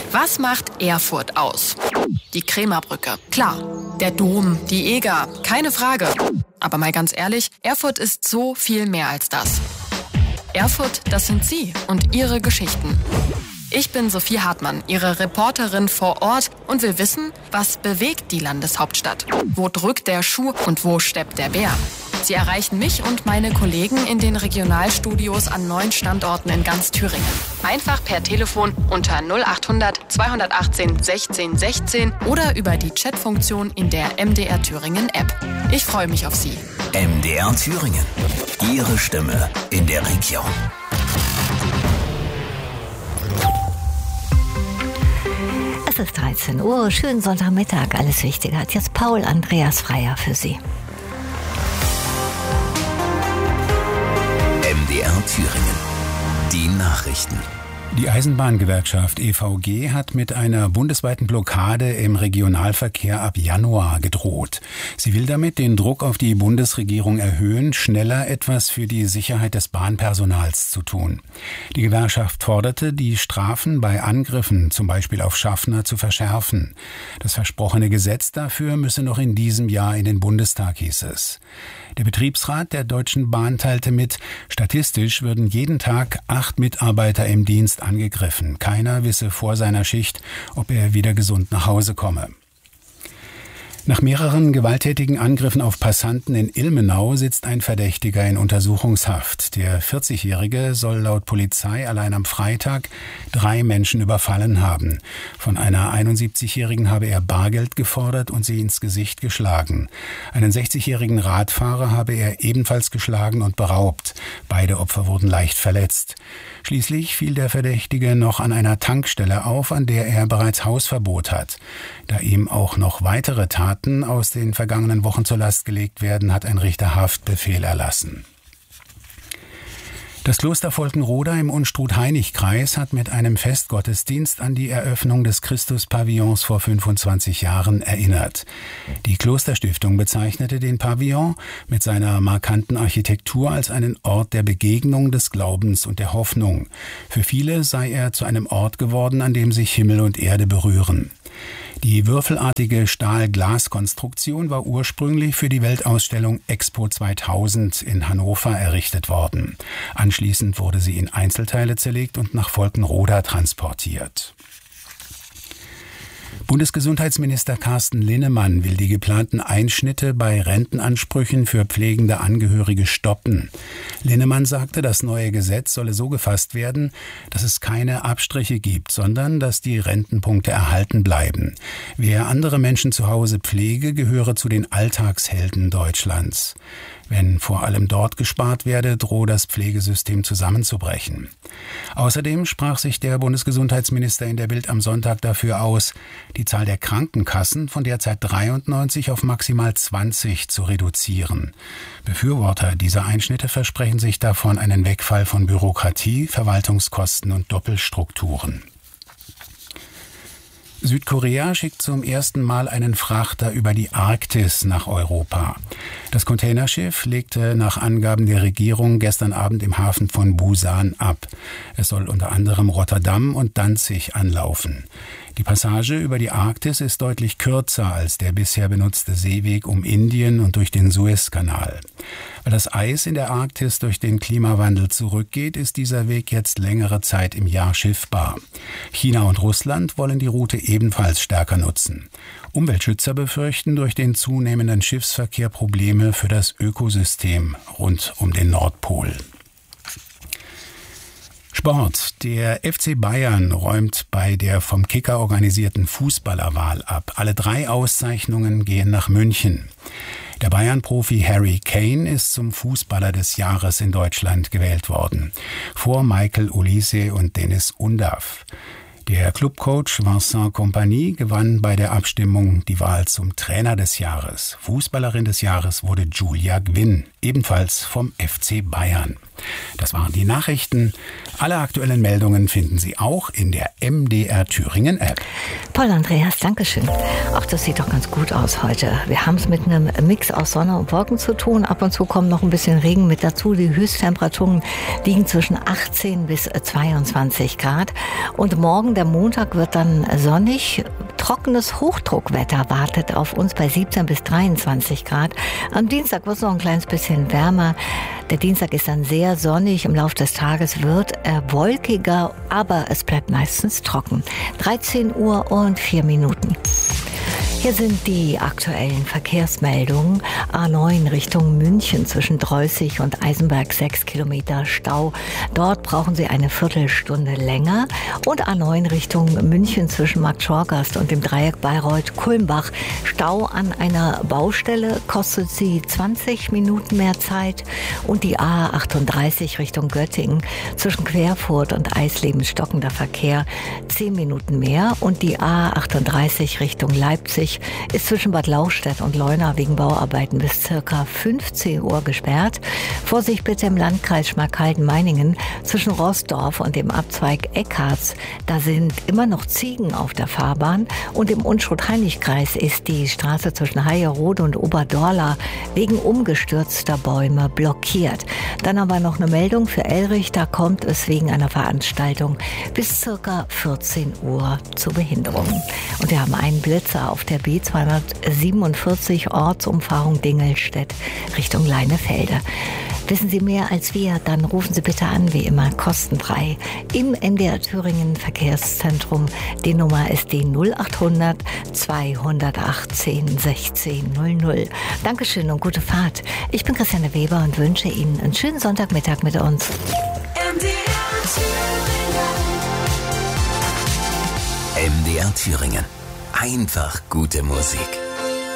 Was macht Erfurt aus? Die Krämerbrücke. Klar. Der Dom, die Eger. Keine Frage. Aber mal ganz ehrlich, Erfurt ist so viel mehr als das. Erfurt, das sind Sie und Ihre Geschichten. Ich bin Sophie Hartmann, Ihre Reporterin vor Ort und will wissen, was bewegt die Landeshauptstadt? Wo drückt der Schuh und wo steppt der Bär? Sie erreichen mich und meine Kollegen in den Regionalstudios an 9 Standorten in ganz Thüringen. Einfach per Telefon unter 0800 218 16 16 oder über die Chatfunktion in der MDR Thüringen App. Ich freue mich auf Sie. MDR Thüringen. Ihre Stimme in der Region. Es ist 13 Uhr, schönen Sonntagmittag. Alles Wichtige hat jetzt Paul Andreas Freier für Sie. MDR Thüringen. Die Nachrichten. Die Eisenbahngewerkschaft EVG hat mit einer bundesweiten Blockade im Regionalverkehr ab Januar gedroht. Sie will damit den Druck auf die Bundesregierung erhöhen, schneller etwas für die Sicherheit des Bahnpersonals zu tun. Die Gewerkschaft forderte, die Strafen bei Angriffen, zum Beispiel auf Schaffner, zu verschärfen. Das versprochene Gesetz dafür müsse noch in diesem Jahr in den Bundestag, hieß es. Der Betriebsrat der Deutschen Bahn teilte mit, statistisch würden jeden Tag 8 Mitarbeiter im Dienst angegriffen. Keiner wisse vor seiner Schicht, ob er wieder gesund nach Hause komme. Nach mehreren gewalttätigen Angriffen auf Passanten in Ilmenau sitzt ein Verdächtiger in Untersuchungshaft. Der 40-Jährige soll laut Polizei allein am Freitag 3 Menschen überfallen haben. Von einer 71-Jährigen habe er Bargeld gefordert und sie ins Gesicht geschlagen. Einen 60-jährigen Radfahrer habe er ebenfalls geschlagen und beraubt. Beide Opfer wurden leicht verletzt. Schließlich fiel der Verdächtige noch an einer Tankstelle auf, an der er bereits Hausverbot hat. Da ihm auch noch weitere Taten aus den vergangenen Wochen zur Last gelegt werden, hat ein Richter Haftbefehl erlassen. Das Kloster Volkenroda im Unstrut-Hainich-Kreis hat mit einem Festgottesdienst an die Eröffnung des Christus-Pavillons vor 25 Jahren erinnert. Die Klosterstiftung bezeichnete den Pavillon mit seiner markanten Architektur als einen Ort der Begegnung, des Glaubens und der Hoffnung. Für viele sei er zu einem Ort geworden, an dem sich Himmel und Erde berühren. Die würfelartige Stahl-Glas-Konstruktion war ursprünglich für die Weltausstellung Expo 2000 in Hannover errichtet worden. Anschließend wurde sie in Einzelteile zerlegt und nach Volkenroda transportiert. Bundesgesundheitsminister Carsten Linnemann will die geplanten Einschnitte bei Rentenansprüchen für pflegende Angehörige stoppen. Linnemann sagte, das neue Gesetz solle so gefasst werden, dass es keine Abstriche gibt, sondern dass die Rentenpunkte erhalten bleiben. Wer andere Menschen zu Hause pflege, gehöre zu den Alltagshelden Deutschlands. Wenn vor allem dort gespart werde, drohe das Pflegesystem zusammenzubrechen. Außerdem sprach sich der Bundesgesundheitsminister in der Bild am Sonntag dafür aus, die Zahl der Krankenkassen von derzeit 93 auf maximal 20 zu reduzieren. Befürworter dieser Einschnitte versprechen sich davon einen Wegfall von Bürokratie, Verwaltungskosten und Doppelstrukturen. Südkorea schickt zum ersten Mal einen Frachter über die Arktis nach Europa. Das Containerschiff legte nach Angaben der Regierung gestern Abend im Hafen von Busan ab. Es soll unter anderem Rotterdam und Danzig anlaufen. Die Passage über die Arktis ist deutlich kürzer als der bisher benutzte Seeweg um Indien und durch den Suezkanal. Weil das Eis in der Arktis durch den Klimawandel zurückgeht, ist dieser Weg jetzt längere Zeit im Jahr schiffbar. China und Russland wollen die Route ebenfalls stärker nutzen. Umweltschützer befürchten durch den zunehmenden Schiffsverkehr Probleme für das Ökosystem rund um den Nordpol. Sport. Der FC Bayern räumt bei der vom Kicker organisierten Fußballerwahl ab. Alle 3 Auszeichnungen gehen nach München. Der Bayern-Profi Harry Kane ist zum Fußballer des Jahres in Deutschland gewählt worden. Vor Michael Olise und Dennis Undav. Der Clubcoach Vincent Kompany gewann bei der Abstimmung die Wahl zum Trainer des Jahres. Fußballerin des Jahres wurde Julia Gwynn, ebenfalls vom FC Bayern. Das waren die Nachrichten. Alle aktuellen Meldungen finden Sie auch in der MDR Thüringen App. Paul Andreas, Dankeschön. Ach, das sieht doch ganz gut aus heute. Wir haben es mit einem Mix aus Sonne und Wolken zu tun. Ab und zu kommt noch ein bisschen Regen mit dazu. Die Höchsttemperaturen liegen zwischen 18 bis 22 Grad. Und morgen, der Montag, wird dann sonnig. Trockenes Hochdruckwetter wartet auf uns bei 17 bis 23 Grad. Am Dienstag wird es noch ein kleines bisschen wärmer. Der Dienstag ist dann sehr sonnig. Im Laufe des Tages wird er wolkiger, aber es bleibt meistens trocken. 13 Uhr und 4 Minuten. Hier sind die aktuellen Verkehrsmeldungen. A9 Richtung München zwischen Dreußig und Eisenberg 6 Kilometer Stau. Dort brauchen Sie eine Viertelstunde länger. Und A9 Richtung München zwischen Markt Schorgast und dem Dreieck Bayreuth-Kulmbach. Stau an einer Baustelle kostet Sie 20 Minuten mehr Zeit. Und die A38 Richtung Göttingen zwischen Querfurt und Eisleben stockender Verkehr 10 Minuten mehr. Und die A38 Richtung Leipzig ist zwischen Bad Lauchstädt und Leuna wegen Bauarbeiten bis ca. 15 Uhr gesperrt. Vorsicht bitte im Landkreis Schmalkalden-Meiningen zwischen Roßdorf und dem Abzweig Eckharts. Da sind immer noch Ziegen auf der Fahrbahn. Und im Unstrut-Heinrich-Kreis ist die Straße zwischen Heierode und Oberdorla wegen umgestürzter Bäume blockiert. Dann haben wir noch eine Meldung für Elrich. Da kommt es wegen einer Veranstaltung bis ca. 14 Uhr zu Behinderungen. Und wir haben einen Blitzer auf der B247 Ortsumfahrung Dingelstedt Richtung Leinefelde. Wissen Sie mehr als wir? Dann rufen Sie bitte an, wie immer, kostenfrei im MDR Thüringen Verkehrszentrum. Die Nummer ist die 0800 218 1600. Dankeschön und gute Fahrt. Ich bin Christiane Weber und wünsche Ihnen einen schönen Sonntagmittag mit uns. MDR Thüringen. Einfach gute Musik.